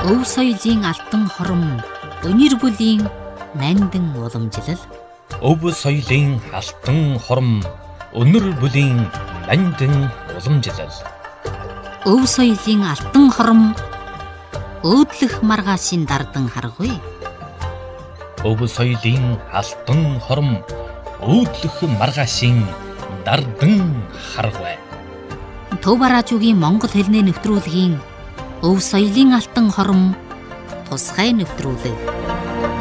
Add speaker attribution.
Speaker 1: Өв соёлын алтан хором, өнөр бүлийн нандин уламжлал.
Speaker 2: Өв соёлын алтан хором, өнөр бүлийн нандин уламжлал.
Speaker 1: Өв соёлын алтан хором, өөдлөх маргаашийн дардан харгуй.
Speaker 2: Өв соёлын алтан хором, өөдлөх маргаашийн дардан харгуй.
Speaker 1: Төв Бараажуугийн Монгол хэлний нэвтрүүлгийн Өв соёлын алтан хором тусгай нэвтрүүлэг.